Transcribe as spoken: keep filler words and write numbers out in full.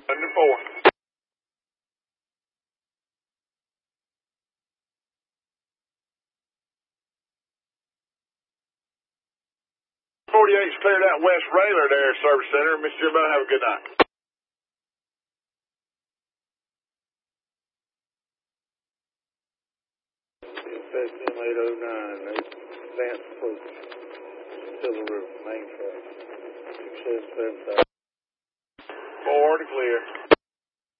Under four. forty-eight's cleared out West Rayler there, Service Center. Mister Jimbo, have a good night. Dispatch M eight oh nine, advance approach. Silver River, main track. six seven seven five. Four to clear.